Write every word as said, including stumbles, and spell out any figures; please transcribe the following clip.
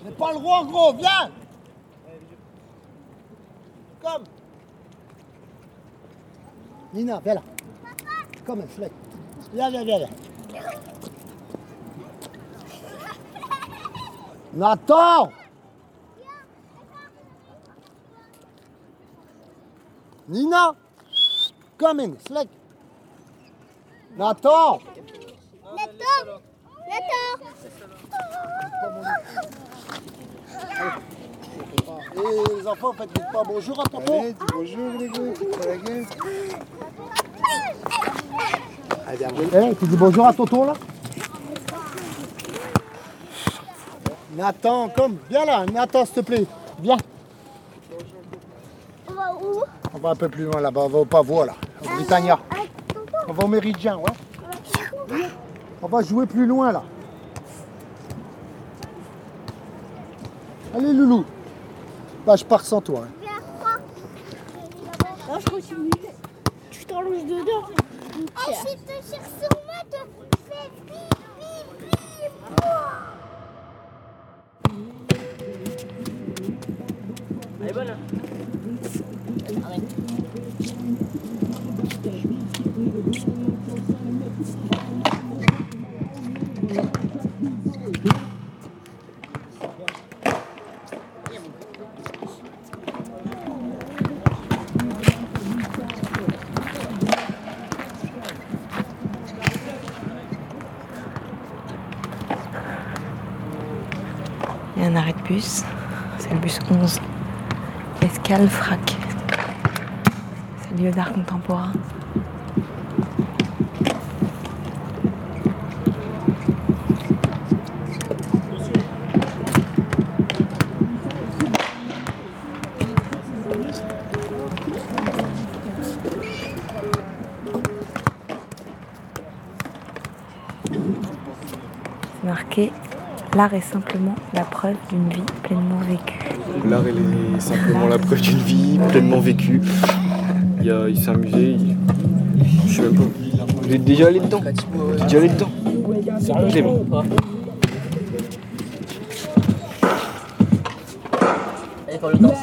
J'ai pas le droit, gros, viens. Comme. Nina, viens là. Comme un flec. Viens, viens, viens, viens. Nathan! Nina! Come in, Slick! Nathan! Nathan! Nathan! Et les enfants, faites pas bonjour à tonton. Allez, dis bonjour les gars, c'est la gueule. Allez, viens, hey, tu dis bonjour à tonton là? Nathan, comme, viens là, Nathan, s'il te plaît, viens. On va où? On va un peu plus loin là-bas, on va au Pavois là, au Britannia. On va au Méridien, ouais. On va jouer plus loin là. Allez Loulou. Bah je pars sans toi. Hein. Viens, crois. Là, je continue. Tu t'allonges dedans. Oh, si tu tires sur moi, tu fais bip, bip, bip. Elle est bonne, hein? Arrête. Il y a un arrêt de bus, c'est le bus onze. Escale Frac. C'est lieu d'art contemporain. C'est marqué « L'art est simplement la preuve d'une vie pleinement vécue ». L'art est simplement la preuve d'une vie pleinement vécue. Il, a, il s'est amusé, il... je sais même pas. Vous êtes déjà allé dedans? Vous êtes déjà allé dedans? Clément. Allez, pour le danse.